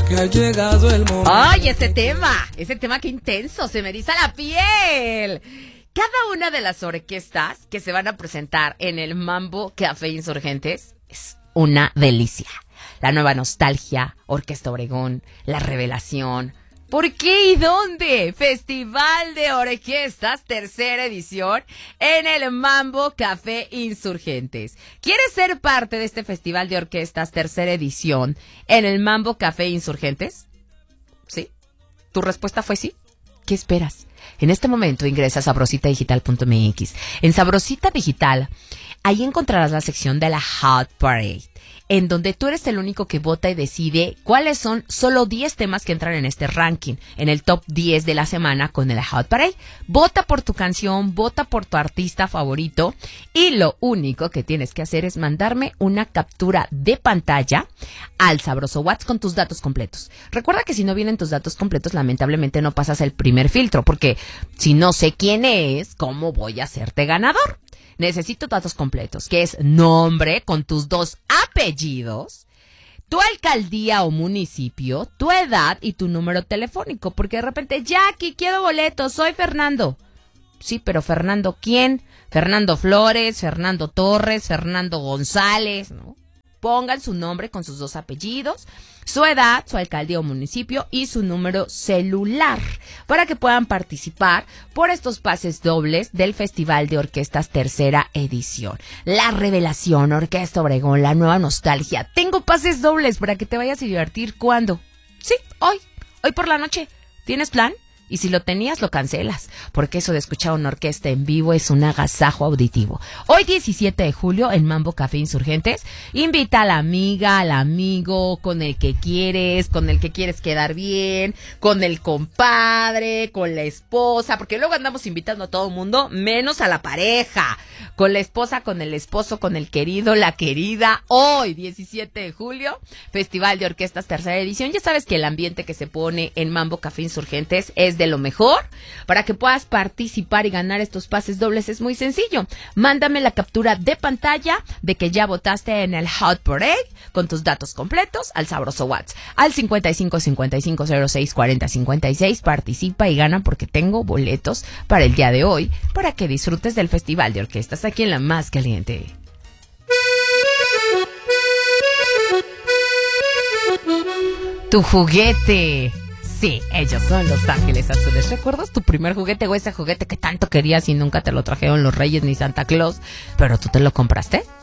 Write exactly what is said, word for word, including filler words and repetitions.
que ha llegado el momento. ¡Ay, ese tema! Ese tema, qué intenso, se me eriza la piel. Cada una de las orquestas que se van a presentar en el Mambo Café Insurgentes es una delicia. La Nueva Nostalgia, Orquesta Obregón, La Revelación. ¿Por qué y dónde? Festival de Orquestas, tercera edición, en el Mambo Café Insurgentes. ¿Quieres ser parte de este Festival de Orquestas, tercera edición, en el Mambo Café Insurgentes? ¿Sí? ¿Tu respuesta fue sí? ¿Qué esperas? En este momento ingresa a sabrosita digital punto m x. En Sabrosita Digital, ahí encontrarás la sección de la Hot Parade, en donde tú eres el único que vota y decide cuáles son solo diez temas que entran en este ranking, en el top diez de la semana con el Hot Parade. Vota por tu canción, vota por tu artista favorito y lo único que tienes que hacer es mandarme una captura de pantalla al Sabroso WhatsApp con tus datos completos. Recuerda que si no vienen tus datos completos, lamentablemente no pasas el primer filtro, porque si no sé quién es, ¿cómo voy a hacerte ganador? Necesito datos completos, que es nombre con tus dos apellidos, tu alcaldía o municipio, tu edad y tu número telefónico. Porque de repente, Jackie, quiero boletos, soy Fernando. Sí, pero ¿Fernando quién? Fernando Flores, Fernando Torres, Fernando González, ¿no? Pongan su nombre con sus dos apellidos, su edad, su alcaldía o municipio y su número celular para que puedan participar por estos pases dobles del Festival de Orquestas tercera edición. La Revelación, Orquesta Obregón, La Nueva Nostalgia. Tengo pases dobles para que te vayas a divertir. ¿Cuándo? Sí, hoy. Hoy por la noche. ¿Tienes plan? Y si lo tenías, lo cancelas, porque eso de escuchar una orquesta en vivo es un agasajo auditivo. Hoy, diecisiete de julio, en Mambo Café Insurgentes, invita a la amiga, al amigo, con el que quieres, con el que quieres quedar bien, con el compadre, con la esposa, porque luego andamos invitando a todo el mundo, menos a la pareja. Con la esposa, con el esposo, con el querido, la querida. Hoy, diecisiete de julio, Festival de Orquestas tercera edición. Ya sabes que el ambiente que se pone en Mambo Café Insurgentes es de lo mejor. Para que puedas participar y ganar estos pases dobles es muy sencillo. Mándame la captura de pantalla de que ya votaste en el Hot Parade con tus datos completos al Sabroso WhatsApp al cincuenta y cinco cincuenta y cinco cero seis cuarenta cincuenta y seis. Participa y gana, porque tengo boletos para el día de hoy para que disfrutes del Festival de Orquestas aquí en la más caliente. Tu juguete. Sí, ellos son Los Ángeles Azules. ¿Recuerdas tu primer juguete o ese juguete que tanto querías y nunca te lo trajeron los Reyes ni Santa Claus, pero tú te lo compraste?